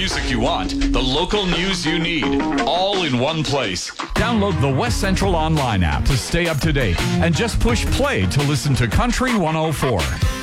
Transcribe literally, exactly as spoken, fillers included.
music you want, the local news you need, all in one place. Download the West Central Online app to stay up to date and just push play to listen to Country one oh four.